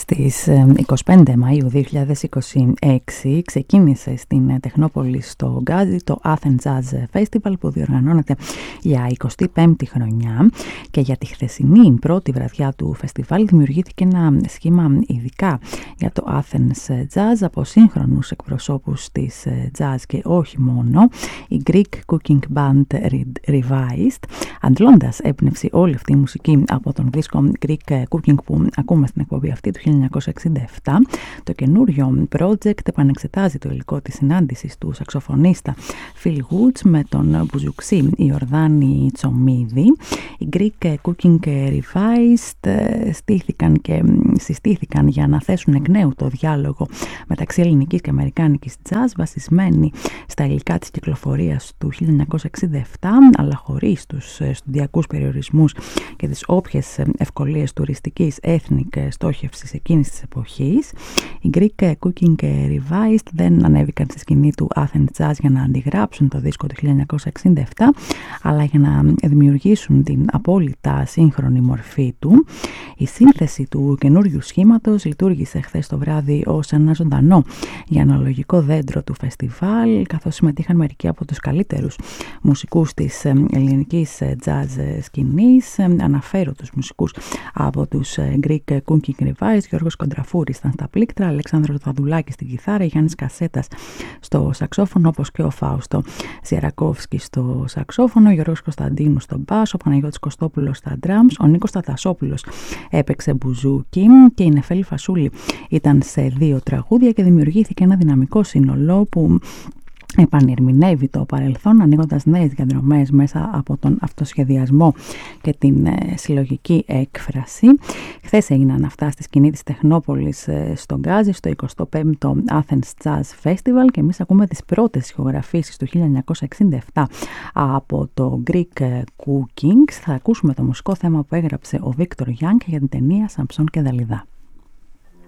Στις 25 Μαΐου 2026 ξεκίνησε στην Τεχνόπολη στο Γκάζι το Athens Jazz Festival που διοργανώνεται για 25η χρονιά, και για τη χθεσινή πρώτη βραδιά του φεστιβάλ δημιουργήθηκε ένα σχήμα ειδικά για το Athens Jazz από σύγχρονους εκπροσώπους της jazz και όχι μόνο, η Greek Cooking Band Revised, αντλώντας έμπνευση όλη αυτή η μουσική από τον δίσκο Greek Cooking που ακούμε στην εκπομπή αυτή του 1967. Το καινούριο project επανεξετάζει το υλικό της συνάντησης του σαξοφωνίστα Phil Woods με τον μπουζουξί Ιορδάνη Τσομίδη. Οι Greek Cooking Revised συστήθηκαν για να θέσουν εκ νέου το διάλογο μεταξύ ελληνικής και αμερικάνικης jazz, βασισμένη στα υλικά της κυκλοφορίας του 1967, αλλά χωρίς τους στουδιακούς περιορισμούς και τις όποιες ευκολίες τουριστικής ethnic στόχευσης εκείνης της εποχής. Οι Greek Cooking Revised δεν ανέβηκαν στη σκηνή του Athens Jazz για να αντιγράψουν το δίσκο του 1967, αλλά για να δημιουργήσουν την απόλυτα σύγχρονη μορφή του. Η σύνθεση του καινούριου σχήματος λειτουργήσε χθες το βράδυ ως ένα ζωντανό για αναλογικό δέντρο του φεστιβάλ, καθώς συμμετείχαν μερικοί από τους καλύτερους μουσικούς της ελληνικής jazz σκηνής. Αναφέρω τους μουσικούς από τους Greek Cooking Revised: Γιώργος Κοντραφούρης ήταν στα πλήκτρα, Αλέξανδρος Δαδουλάκης στην κιθάρα, Γιάννης Κασέτας στο σαξόφωνο, όπως και ο Φάουστο Σιερακόφσκι στο σαξόφωνο, Γιώργος Κωνσταντίνου στο μπάσο, ο Παναγιώτης Κωστόπουλος στα drums, ο Νίκος Τατασόπουλος έπαιξε μπουζούκι και η Νεφέλη Φασούλη ήταν σε 2 τραγούδια, και δημιουργήθηκε ένα δυναμικό σύνολο που επανερμηνεύει το παρελθόν, ανοίγοντας νέες διαδρομές μέσα από τον αυτοσχεδιασμό και την συλλογική έκφραση. Χθες έγιναν αυτά στη σκηνή της Τεχνόπολης στο Γκάζι, στο 25ο Athens Jazz Festival, και εμείς ακούμε τις πρώτες ηχογραφήσεις του 1967 από το Greek Cooking. Θα ακούσουμε το μουσικό θέμα που έγραψε ο Βίκτορ Γιάνγκ για την ταινία Σαμψόν και Δαλιδά.